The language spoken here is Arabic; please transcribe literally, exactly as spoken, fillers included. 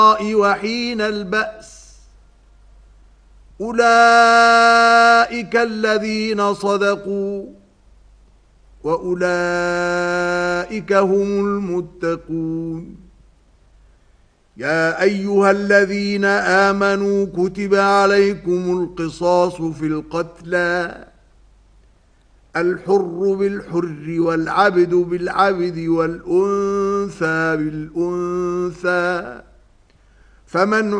وحين البأس أولئك الذين صدقوا وأولئك هم المتقون. يا أيها الذين آمنوا كتب عليكم القصاص في القتلى الحر بالحر والعبد بالعبد والأنثى بالأنثى فمن